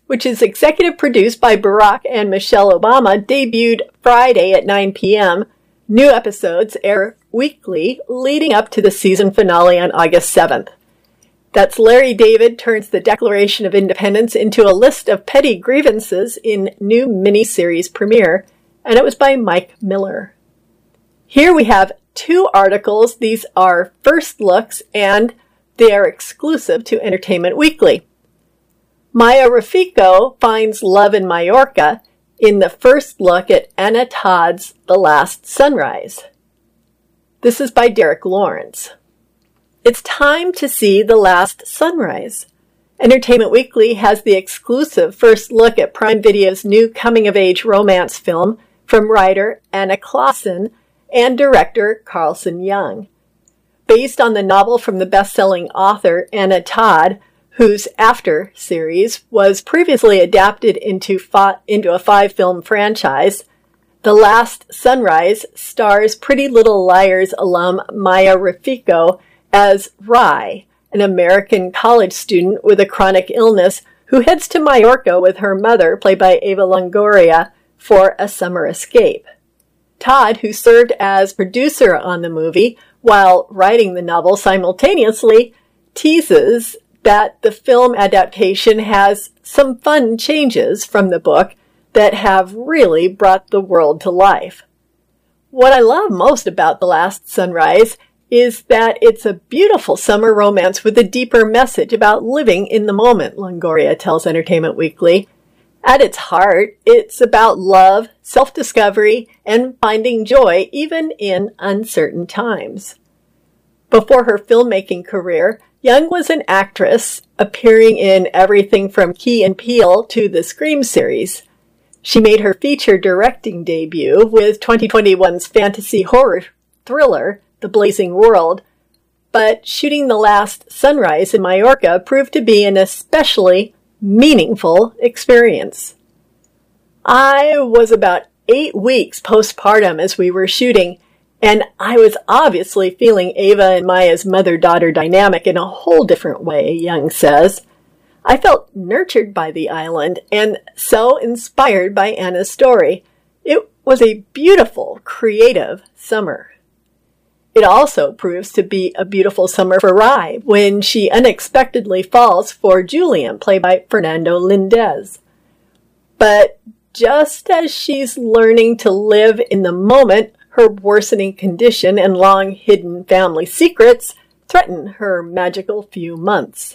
which is executive produced by Barack and Michelle Obama, debuted Friday at 9 p.m. New episodes air weekly leading up to the season finale on August 7th. That's Larry David turns the Declaration of Independence into a list of petty grievances in new miniseries premiere, and it was by Mike Miller. Here we have 2 articles. These are first looks, and they are exclusive to Entertainment Weekly. Maya Rafico finds love in Majorca in the first look at Anna Todd's The Last Sunrise. This is by Derek Lawrence. It's time to see The Last Sunrise. Entertainment Weekly has the exclusive first look at Prime Video's new coming-of-age romance film from writer Anna Clausen and director Carlson Young. Based on the novel from the best-selling author Anna Todd, whose After series was previously adapted into a 5-film franchise, The Last Sunrise stars Pretty Little Liars alum Maya Rafico as Rai, an American college student with a chronic illness who heads to Majorca with her mother, played by Eva Longoria, for a summer escape. Todd, who served as producer on the movie while writing the novel simultaneously, teases that the film adaptation has some fun changes from the book that have really brought the world to life. What I love most about The Last Sunrise is that it's a beautiful summer romance with a deeper message about living in the moment, Longoria tells Entertainment Weekly. At its heart, it's about love, self-discovery, and finding joy even in uncertain times. Before her filmmaking career, Young was an actress, appearing in everything from Key and Peele to the Scream series. She made her feature directing debut with 2021's fantasy horror thriller, The Blazing World, but shooting The Last Sunrise in Majorca proved to be an especially meaningful experience. I was about 8 weeks postpartum as we were shooting, and I was obviously feeling Ava and Maya's mother-daughter dynamic in a whole different way, Young says. I felt nurtured by the island and so inspired by Anna's story. It was a beautiful, creative summer. It also proves to be a beautiful summer for Rai when she unexpectedly falls for Julian, played by Fernando Lindez. But just as she's learning to live in the moment, her worsening condition and long-hidden family secrets threaten her magical few months.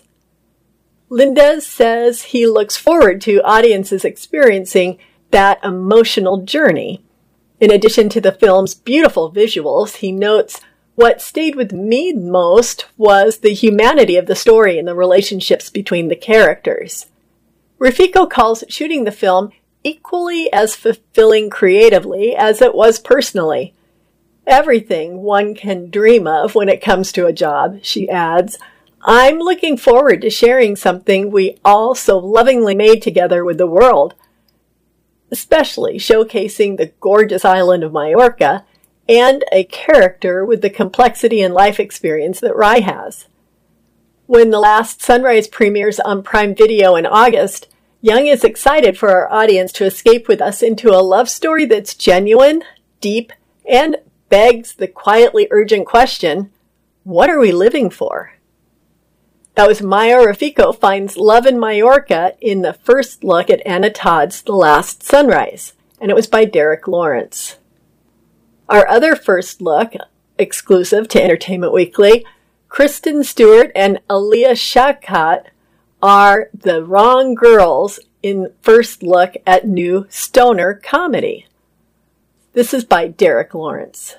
Lindez says he looks forward to audiences experiencing that emotional journey. In addition to the film's beautiful visuals, he notes, "What stayed with me most was the humanity of the story and the relationships between the characters." Rafico calls shooting the film equally as fulfilling creatively as it was personally. "Everything one can dream of when it comes to a job," she adds. "I'm looking forward to sharing something we all so lovingly made together with the world, especially showcasing the gorgeous island of Majorca and a character with the complexity and life experience that Rai has." When The Last Sunrise premieres on Prime Video in August, Young is excited for our audience to escape with us into a love story that's genuine, deep, and begs the quietly urgent question, what are we living for? That was Maya Rafico finds love in Majorca in the first look at Anna Todd's The Last Sunrise, and it was by Derek Lawrence. Our other first look, exclusive to Entertainment Weekly, Kristen Stewart and Alia Shawkat are the wrong girls in first look at new stoner comedy. This is by Derek Lawrence.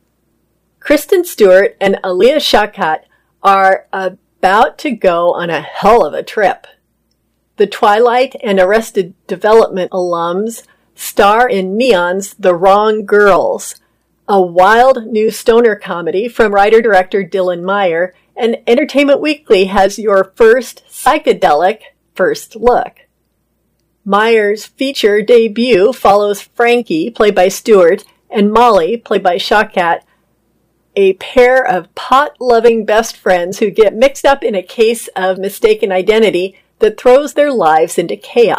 Kristen Stewart and Alia Shawkat are about to go on a hell of a trip. The Twilight and Arrested Development alums star in Neon's The Wrong Girls, a wild new stoner comedy from writer-director Dylan Meyer, and Entertainment Weekly has your first psychedelic first look. Meyer's feature debut follows Frankie, played by Stewart, and Molly, played by Shawkat, a pair of pot-loving best friends who get mixed up in a case of mistaken identity that throws their lives into chaos.